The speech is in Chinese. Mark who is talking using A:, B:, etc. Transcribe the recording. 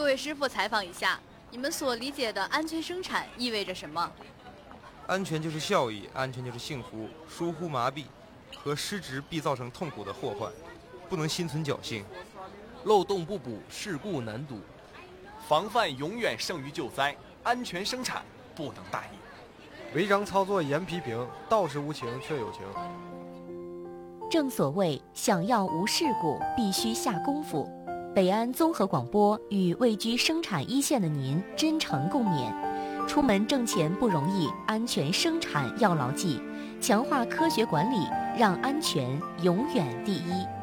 A: 各位师傅采访一下，你们所理解的安全生产意味着什么？
B: 安全就是效益，安全就是幸福。疏忽麻痹和失职必造成痛苦的祸患，不能心存侥幸。
C: 漏洞不补，事故难堵。
D: 防范永远胜于救灾，安全生产不能大意。
E: 违章操作严批评，道是无情却有情。
F: 正所谓，想要无事故，必须下功夫。北安综合广播与位居生产一线的您真诚共勉。出门挣钱不容易，安全生产要牢记，强化科学管理，让安全永远第一。